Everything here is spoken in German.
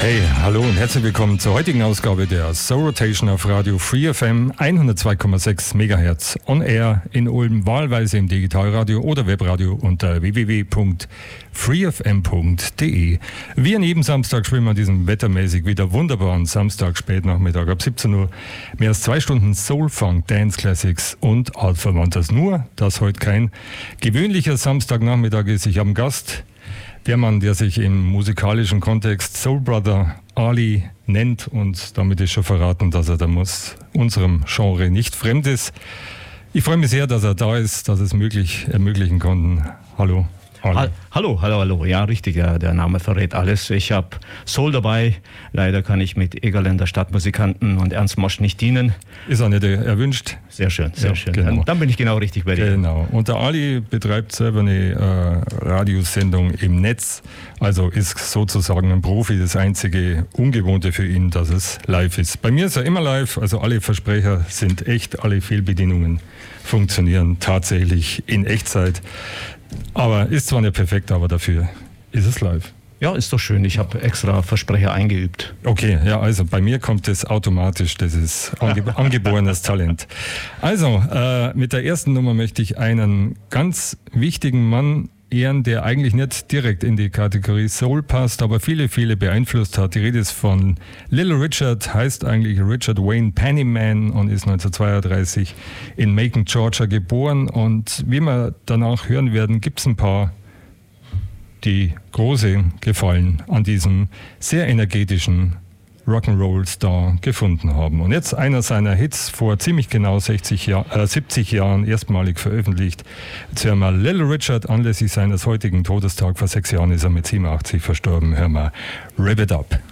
Hey, hallo und herzlich willkommen zur heutigen Ausgabe der Soul Rotation auf Radio Free FM 102,6 MHz on Air in Ulm, wahlweise im Digitalradio oder Webradio unter www.freefm.de. Wie an jedem Samstag spielen wir an diesem wettermäßig wieder wunderbaren Samstag Spätnachmittag ab 17 Uhr mehr als 2 Stunden Soul, Funk, Dance Classics und Altverwandtes. Nur, dass heute kein gewöhnlicher Samstagnachmittag ist. Ich habe einen Gast. Der Mann, der sich im musikalischen Kontext Soul Brother Ali nennt, und damit ist schon verraten, dass er unserem Genre nicht fremd ist. Ich freue mich sehr, dass er da ist, dass es ermöglichen konnten. Hallo. Hallo. Ja, richtig, der Name verrät alles. Ich habe Soul dabei. Leider kann ich mit Egerländer Stadtmusikanten und Ernst Mosch nicht dienen. Ist auch nicht erwünscht. Sehr schön. Genau. Dann bin ich genau richtig bei dir. Genau. Und der Ali betreibt selber eine Radiosendung im Netz. Also ist sozusagen ein Profi. Das einzige Ungewohnte für ihn, dass es live ist. Bei mir ist er immer live. Also alle Versprecher sind echt. Alle Fehlbedienungen funktionieren tatsächlich in Echtzeit. Aber ist zwar nicht perfekt, aber dafür ist es live. Ja, ist doch schön. Ich habe extra Versprecher eingeübt. Okay, ja, also bei mir kommt das automatisch. Das ist angeborenes Talent. Also, mit der ersten Nummer möchte ich einen ganz wichtigen Mann ehren, der eigentlich nicht direkt in die Kategorie Soul passt, aber viele beeinflusst hat. Die Rede ist von Little Richard, heißt eigentlich Richard Wayne Pennyman und ist 1932 in Macon, Georgia geboren. Und wie wir danach hören werden, gibt es ein paar, die große Gefallen an diesem sehr energetischen Rock'n'Roll-Star gefunden haben. Und jetzt einer seiner Hits vor ziemlich genau 70 Jahren erstmalig veröffentlicht. Jetzt hören wir Little Richard anlässlich seines heutigen Todestags. Vor 6 Jahren ist er mit 87 verstorben. Hören wir Rev It Up.